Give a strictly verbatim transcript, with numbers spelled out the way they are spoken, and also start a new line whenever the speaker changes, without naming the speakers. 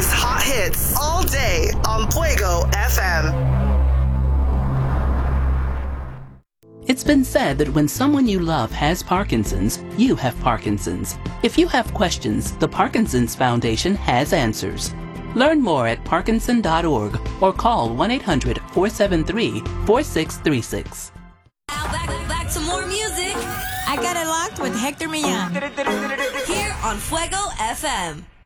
Dave's hot hits all day on Fuego F M.
It's been said that when someone you love has Parkinson's, you have Parkinson's. If you have questions, the Parkinson's Foundation has answers. Learn more at parkinson dot org or call one eight hundred four seven three four six three six.
Now back, back to more music.
I got it locked with Hector Millán.
Here on Fuego F M.